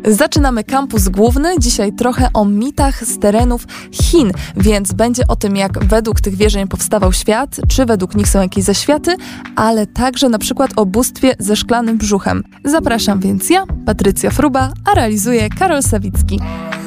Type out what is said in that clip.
Zaczynamy kampus główny, dzisiaj trochę o mitach z terenów Chin, więc będzie o tym, jak według tych wierzeń powstawał świat, czy według nich są jakieś zaświaty, ale także na przykład o bóstwie ze szklanym brzuchem. Zapraszam więc ja, Patrycja Fruba, a realizuje Karol Sawicki.